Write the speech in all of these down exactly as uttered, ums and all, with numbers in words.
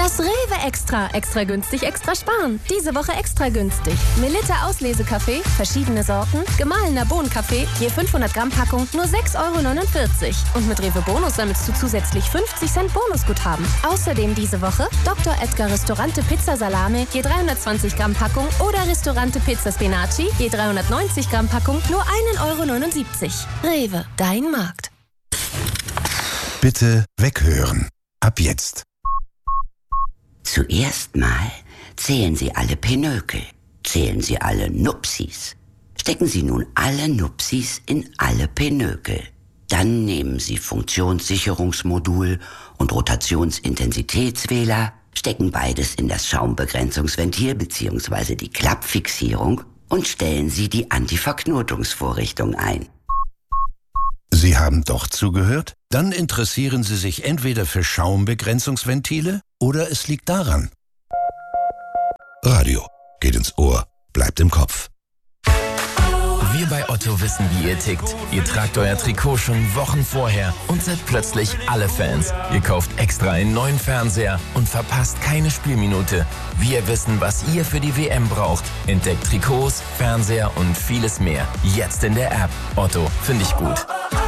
Das Rewe Extra. Extra günstig, extra sparen. Diese Woche extra günstig. Melitta Auslesekaffee, verschiedene Sorten, gemahlener Bohnenkaffee, je fünfhundert Gramm Packung, nur sechs Euro neunundvierzig. Und mit Rewe Bonus sammelst du zusätzlich fünfzig Cent Bonusguthaben. Außerdem diese Woche Doktor Edgar Ristorante Pizza Salame, je dreihundertzwanzig Gramm Packung oder Ristorante Pizza Spinaci, je dreihundertneunzig Gramm Packung, nur ein Euro neunundsiebzig. Rewe, dein Markt. Bitte weghören. Ab jetzt. Zuerst mal zählen Sie alle Pinökel, zählen Sie alle Nupsis. Stecken Sie nun alle Nupsis in alle Pinökel. Dann nehmen Sie Funktionssicherungsmodul und Rotationsintensitätswähler, stecken beides in das Schaumbegrenzungsventil bzw. die Klappfixierung und stellen Sie die Antiverknotungsvorrichtung ein. Sie haben doch zugehört? Dann interessieren Sie sich entweder für Schaumbegrenzungsventile oder es liegt daran. Radio geht ins Ohr, bleibt im Kopf. Wir bei Otto wissen, wie ihr tickt. Ihr tragt euer Trikot schon Wochen vorher und seid plötzlich alle Fans. Ihr kauft extra einen neuen Fernseher und verpasst keine Spielminute. Wir wissen, was ihr für die W M braucht. Entdeckt Trikots, Fernseher und vieles mehr. Jetzt in der App. Otto, finde ich gut.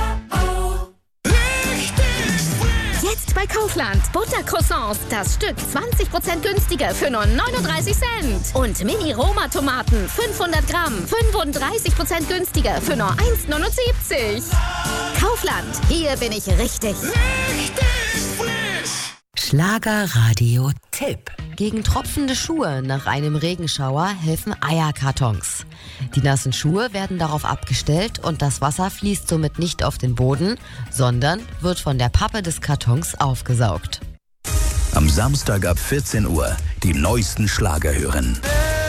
Jetzt bei Kaufland. Buttercroissants. Das Stück zwanzig Prozent günstiger für nur neununddreißig Cent. Und Mini-Roma-Tomaten. fünfhundert Gramm. fünfunddreißig Prozent günstiger für nur eins neunundsiebzig. Kaufland. Hier bin ich richtig. Richtig frisch. Schlagerradio-Tipp. Gegen tropfende Schuhe nach einem Regenschauer helfen Eierkartons. Die nassen Schuhe werden darauf abgestellt und das Wasser fließt somit nicht auf den Boden, sondern wird von der Pappe des Kartons aufgesaugt. Am Samstag ab vierzehn Uhr die neuesten Schlager hören.